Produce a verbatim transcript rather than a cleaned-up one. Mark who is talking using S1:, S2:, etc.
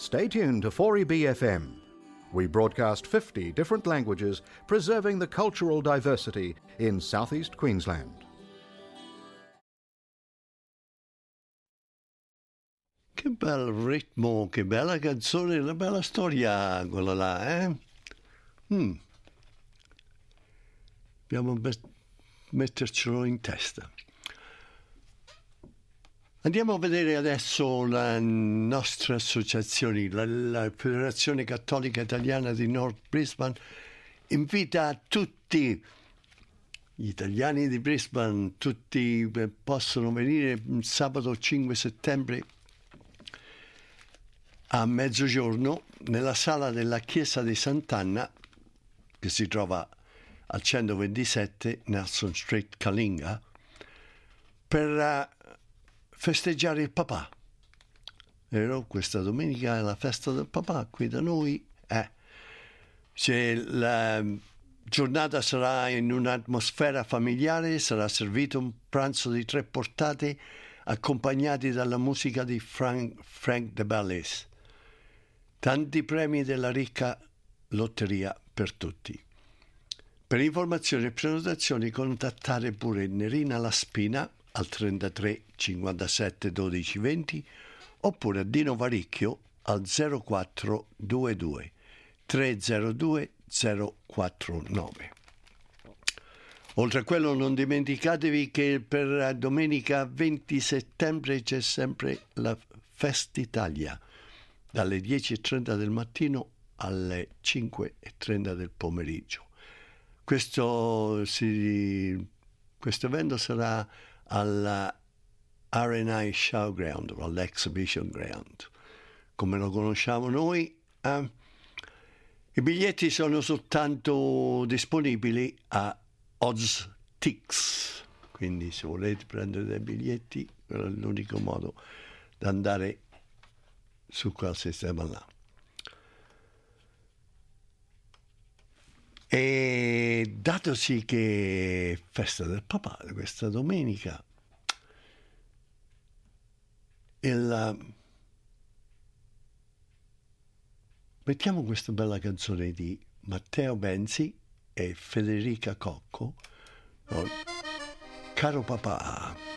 S1: Stay tuned to four E B F M. We broadcast fifty different languages, preserving the cultural diversity in southeast Queensland.
S2: Che bel ritmo, che bella canzone, una bella storia quella là, eh? Mm. Dobbiamo met- mettercelo in testa. Andiamo a vedere adesso la nostra associazione, la, la Federazione Cattolica Italiana di North Brisbane invita a tutti gli italiani di Brisbane, tutti possono venire sabato cinque settembre a mezzogiorno nella sala della chiesa di Sant'Anna, che si trova al centoventisette Nelson Street, Kalinga, per uh, festeggiare il papà. Vero? Questa domenica è la festa del papà qui da noi. Eh. Se la giornata sarà in un'atmosfera familiare, sarà servito un pranzo di tre portate accompagnati dalla musica di Frank, Frank De Bellis. Tanti premi della ricca lotteria per tutti. Per informazioni e prenotazioni contattare pure Nerina Laspina al trentatré cinquantasette dodici venti oppure a Dino Varicchio al zero quattro due due tre zero due zero quattro nove. Oltre a quello non dimenticatevi che per domenica venti settembre c'è sempre la Festitalia dalle dieci e trenta del mattino alle cinque e trenta del pomeriggio. Questo, si, questo evento sarà alla R and I Showground, all'Exhibition Ground, come lo conosciamo noi. Eh? I biglietti sono soltanto disponibili a OzTix, quindi se volete prendere dei biglietti, quello è l'unico modo di andare su quel sistema là. E datosi che è festa del papà questa domenica, il, mettiamo questa bella canzone di Matteo Benzi e Federica Cocco, Caro papà.